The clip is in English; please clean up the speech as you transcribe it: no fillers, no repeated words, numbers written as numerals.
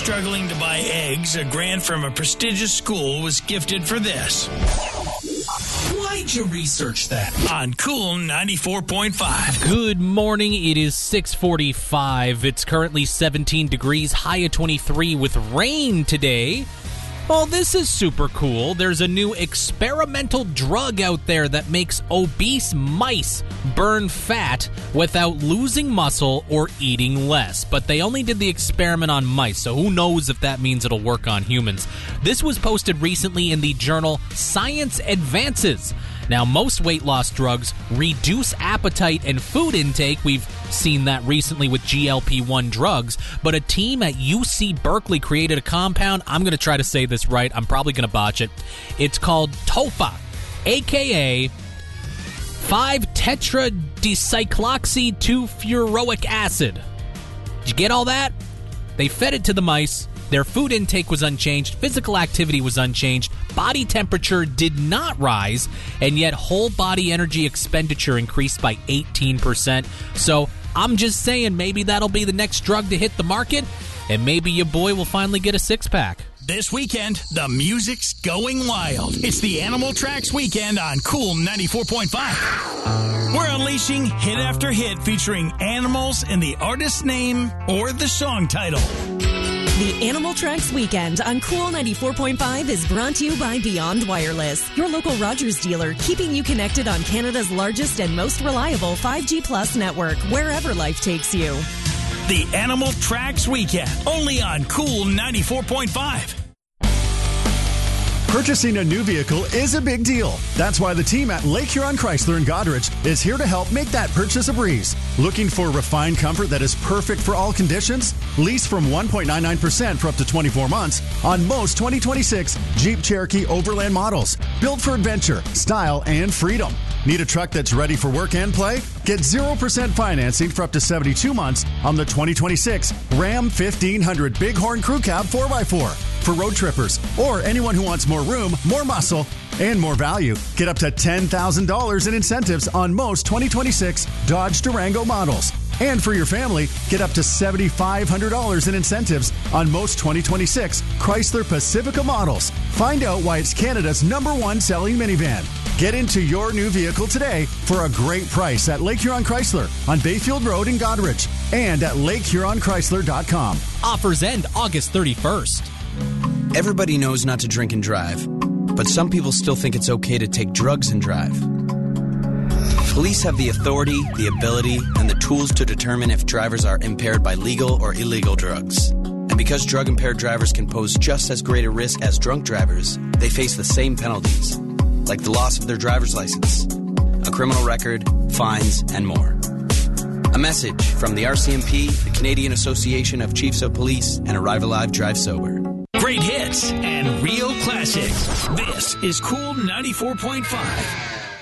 struggling to buy eggs, a grant from a prestigious school was gifted for this. Why'd you research that? On Cool 94.5. Good morning. It is 6:45. It's currently 17 degrees, high of 23 with rain today. Well, this is super cool. There's a new experimental drug out there that makes obese mice burn fat without losing muscle or eating less. But they only did the experiment on mice, so who knows if that means it'll work on humans. This was posted recently in the journal Science Advances. Now, most weight loss drugs reduce appetite and food intake. We've seen that recently with GLP-1 drugs. But a team at UC Berkeley created a compound. I'm going to try to say this right. I'm probably going to botch it. It's called TOFA, a.k.a. 5-tetradecycloxy-2-furoic acid. Did you get all that? They fed it to the mice. Their food intake was unchanged, physical activity was unchanged, body temperature did not rise, and yet whole body energy expenditure increased by 18%. So I'm just saying maybe that'll be the next drug to hit the market, and maybe your boy will finally get a six-pack. This weekend, the music's going wild. It's the Animal Tracks weekend on Cool 94.5. We're unleashing hit after hit featuring animals in the artist's name or the song title. The Animal Tracks Weekend on Cool 94.5 is brought to you by Beyond Wireless, your local Rogers dealer, keeping you connected on Canada's largest and most reliable 5G Plus network, wherever life takes you. The Animal Tracks Weekend, only on Cool 94.5. Purchasing a new vehicle is a big deal. That's why the team at Lake Huron Chrysler in Goderich is here to help make that purchase a breeze. Looking for refined comfort that is perfect for all conditions? Lease from 1.99% for up to 24 months on most 2026 Jeep Cherokee Overland models. Built for adventure, style, and freedom. Need a truck that's ready for work and play? Get 0% financing for up to 72 months on the 2026 Ram 1500 Bighorn Crew Cab 4x4. For road trippers or anyone who wants more room, more muscle, and more value. Get up to $10,000 in incentives on most 2026 Dodge Durango models. And for your family, get up to $7,500 in incentives on most 2026 Chrysler Pacifica models. Find out why it's Canada's #1 selling minivan. Get into your new vehicle today for a great price at Lake Huron Chrysler on Bayfield Road in Goderich and at LakeHuronChrysler.com. Offers end August 31st. Everybody knows not to drink and drive, but some people still think it's okay to take drugs and drive. Police have the authority, the ability, and the tools to determine if drivers are impaired by legal or illegal drugs. And because drug-impaired drivers can pose just as great a risk as drunk drivers, they face the same penalties, like the loss of their driver's license, a criminal record, fines, and more. A message from the RCMP, the Canadian Association of Chiefs of Police, and Arrive Alive Drive Sober. Great hits and real classics. This is Cool 94.5.